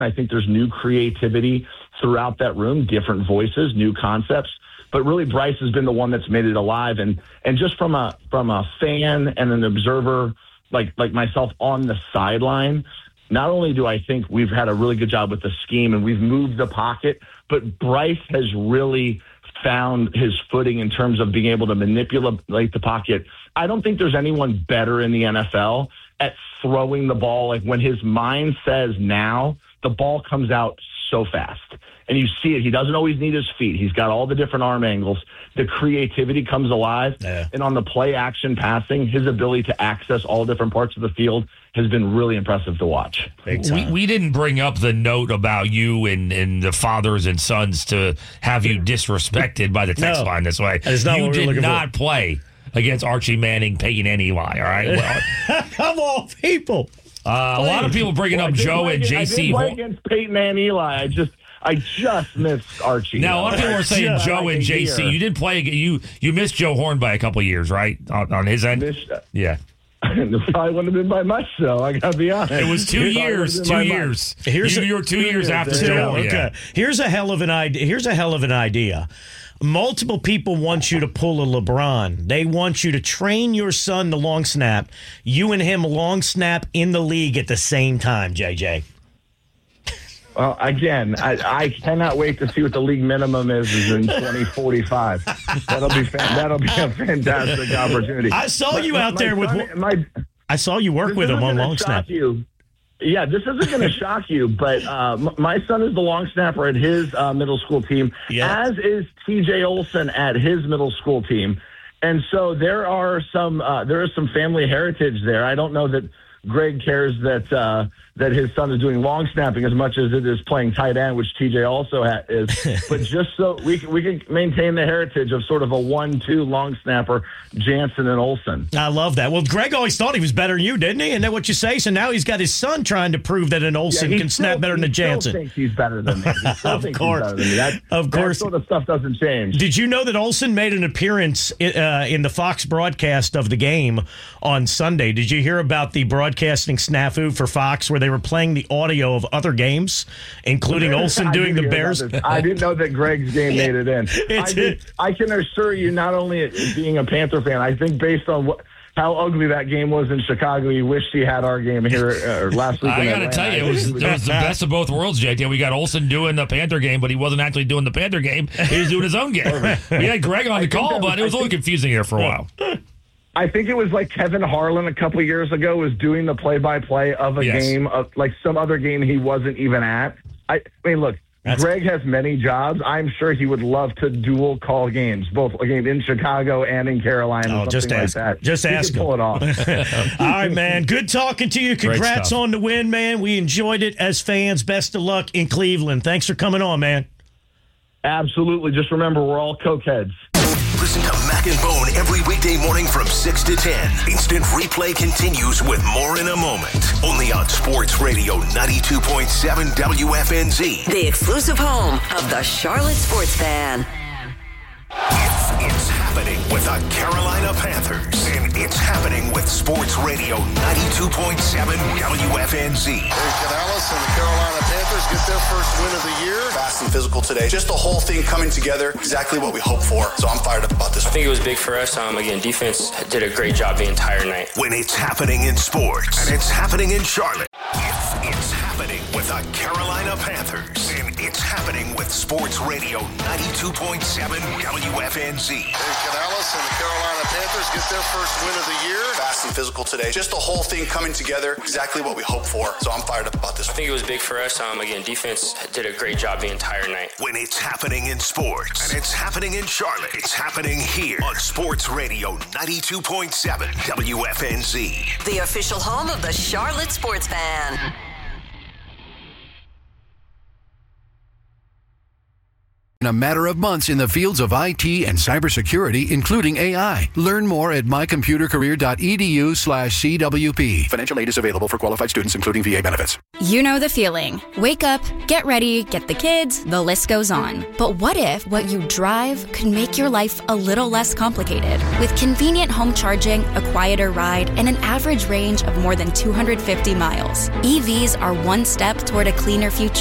I think there's new creativity throughout that room, different voices, new concepts. But really, Bryce has been the one that's made it alive. And just from a fan and an observer like myself on the sideline, not only do I think we've had a really good job with the scheme and we've moved the pocket, but Bryce has really found his footing in terms of being able to manipulate the pocket. I don't think there's anyone better in the NFL at throwing the ball. Like when his mind says now, the ball comes out so fast. And you see it. He doesn't always need his feet. He's got all the different arm angles. The creativity comes alive. Yeah. And on the play action passing, his ability to access all different parts of the field has been really impressive to watch. We didn't bring up the note about you and the fathers and sons to have you disrespected by the text line this way. You did not play against Archie Manning, Peyton, and Eli, all right? Well, of all people. A lot of people bringing up Joe and JC. I did play against Peyton and Eli. I just missed Archie. Now, a lot of people are saying Joe and JC. You did play. You missed Joe Horn by a couple of years, right? On his end? Yeah. It probably wouldn't have been by much, though. I got to be honest. It was 2 years. 2 years. You were 2 years after Joe. Okay. Yeah. Here's a hell of an idea. Multiple people want you to pull a LeBron. They want you to train your son to long snap. You and him long snap in the league at the same time, JJ. Well, again, I cannot wait to see what the league minimum is in 2045. That'll be a fantastic opportunity. I saw you out there I saw you work with him on long snap. Yeah, this isn't going to shock you, but my son is the long snapper at his middle school team, as is TJ Olson at his middle school team. And so there is some family heritage there. I don't know that Greg cares that his son is doing long snapping as much as it is playing tight end, which TJ also is. But just so we can maintain the heritage of sort of a 1-2 long snapper, Jansen and Olsen. I love that. Well, Greg always thought he was better than you, didn't he? And then what you say? So now he's got his son trying to prove that an Olsen can snap better than a Jansen. He still thinks he's better than me. Of course. That sort of stuff doesn't change. Did you know that Olsen made an appearance in the Fox broadcast of the game on Sunday? Did you hear about the broadcasting snafu for Fox where they were playing the audio of other games, including Olsen doing the Bears? I didn't know that Greg's game made it in. I can assure you, not only being a Panther fan, I think based on how ugly that game was in Chicago, you wish he had our game here last week. I got to tell you, it was the best of both worlds, JT. We got Olsen doing the Panther game, but he wasn't actually doing the Panther game. He was doing his own game. We had Greg on the call, but it was a little confusing here for a while. I think it was like Kevin Harlan a couple of years ago was doing the play-by-play of a game, of like some other game he wasn't even at. I mean, look, Greg has many jobs. I'm sure he would love to dual call games, both a game in Chicago and in Carolina. Just ask. Just ask him. Pull it off. All right, man. Good talking to you. Congrats on the win, man. We enjoyed it as fans. Best of luck in Cleveland. Thanks for coming on, man. Absolutely. Just remember, we're all cokeheads. Listen to Mac and Bone every weekday morning from 6 to 10. Instant replay continues with more in a moment. Only on Sports Radio 92.7 WFNZ. The exclusive home of the Charlotte Sports Fan. It's happening with the Carolina Panthers. And it's happening with Sports Radio 92.7 WFNZ. There's Canales and the Carolina Panthers get their first win of the year. Fast and physical today. Just the whole thing coming together, exactly what we hoped for. So I'm fired up about this. I think it was big for us. Again, defense did a great job the entire night. When it's happening in sports, and it's happening in Charlotte. It's happening with the Carolina Panthers. And it's happening with Sports Radio 92.7 WFNZ. There's Canales and the Carolina Panthers get their first win of the year. Fast and physical today. Just the whole thing coming together, exactly what we hoped for. So I'm fired up about this. I think it was big for us. Again, defense did a great job the entire night. When it's happening in sports, and it's happening in Charlotte, it's happening here on Sports Radio 92.7 WFNZ. The official home of the Charlotte Sports Fan. in a matter of months in the fields of IT and cybersecurity, including AI. Learn more at mycomputercareer.edu/CWP. Financial aid is available for qualified students, including VA benefits. You know the feeling. Wake up, get ready, get the kids, the list goes on. But what if what you drive could make your life a little less complicated? With convenient home charging, a quieter ride, and an average range of more than 250 miles. EVs are one step toward a cleaner future.